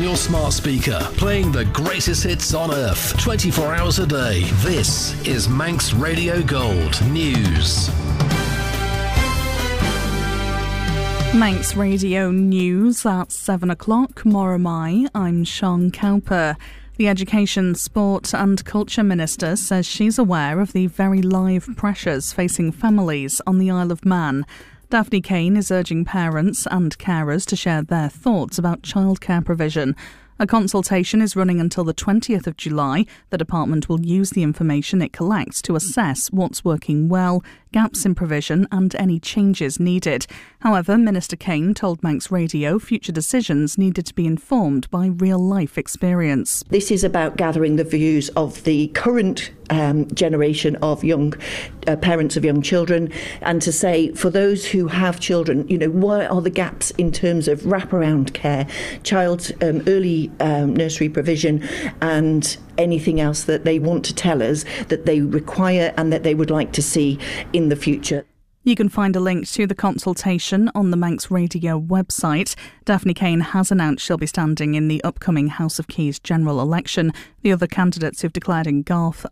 your smart speaker, playing the greatest hits on earth, 24 hours a day. This is Manx Radio Gold News. Manx Radio News at 7 o'clock. Moromai, I'm Sean Cowper. The Education, Sport and Culture Minister says she's aware of the very live pressures facing families on the Isle of Man. Daphne Kane is urging parents and carers to share their thoughts about childcare provision. A consultation is running until the 20th of July. The department will use the information it collects to assess what's working well, gaps in provision and any changes needed. However, Minister Kane told Manx Radio future decisions needed to be informed by real-life experience. This is about gathering the views of the current generation of young parents of young children, and to say, for those who have children, what are the gaps in terms of wraparound care, child early nursery provision and anything else that they want to tell us that they require and that they would like to see in the future. You can find a link to the consultation on the Manx Radio website. Daphne Kane has announced she'll be standing in the upcoming House of Keys general election. The other candidates who've declared in Garth